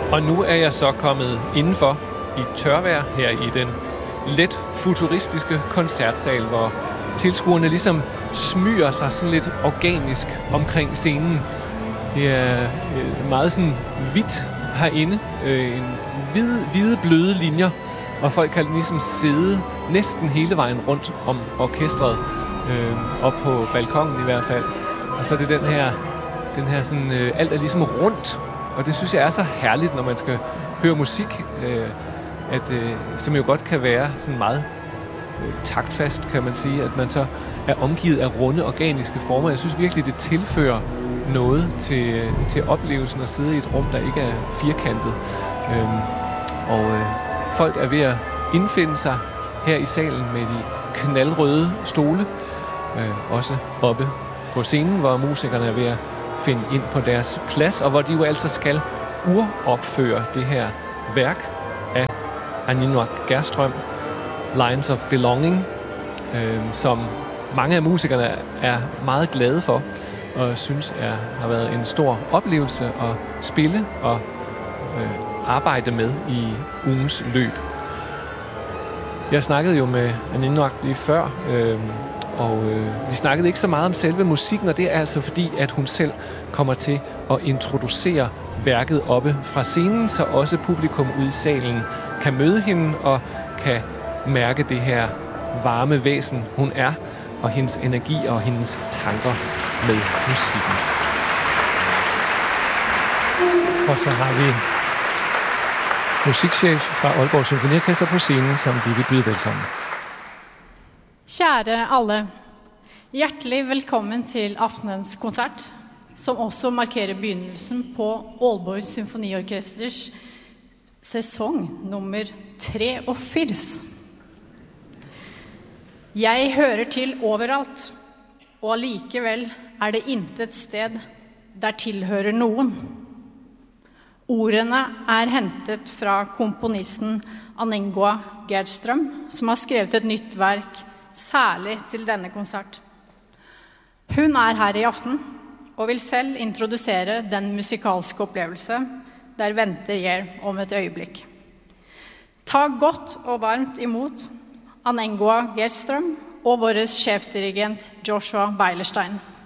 Og nu er jeg så kommet indenfor i tørvejr her i den let futuristiske koncertsal, hvor tilskuerne ligesom smyger sig sådan lidt organisk omkring scenen. Det er meget sådan hvidt herinde. Hvide bløde linjer, og folk kan ligesom sidde næsten hele vejen rundt om orkestret, og på balkongen i hvert fald. Og så er det den her sådan, alt er ligesom rundt, og det synes jeg er så herligt, når man skal høre musik, som jo godt kan være sådan meget taktfast, kan man sige, at man så er omgivet af runde organiske former. Jeg synes virkelig, det tilfører noget til oplevelsen at sidde i et rum, der ikke er firkantet. Folk er ved at indfinde sig her i salen med de knaldrøde stole, også oppe på scenen, hvor musikerne er ved at finde ind på deres plads, og hvor de jo altså skal uropføre det her værk af Aninwaq Gerström, Lines of Belonging, som mange af musikerne er meget glade for, og synes har været en stor oplevelse at spille og arbejde med i ugens løb. Jeg snakkede jo med Aninwaq lige før, og vi snakkede ikke så meget om selve musikken, og det er altså fordi, at hun selv kommer til at introducere værket oppe fra scenen, så også publikum ude i salen kan møde hende og kan mærke det her varme væsen, hun er, og hendes energi og hendes tanker med musikken. Og så har vi musikchef fra Aalborg Symfoniorkester på scenen, som vi vil byde velkommen. Kjære alle, hjertelig velkommen til aftenens koncert, som også markerer begynnelsen på Aalborg Symfoniorkesters sæson nummer 83. Jeg hører til overalt, og alligevel er det intet sted, der tilhører nogen. Ordene er hentet fra komponisten Aninwaq Gerström, som har skrevet et nytt værk, særlig til denne koncert. Hun er her i aften, og vil selv introducere den musikalske oplevelse, der venter jeg om et øjeblik. Ta godt og varmt imod Aninwaq Gerström og vores chefdirigent Joshua Weilerstein.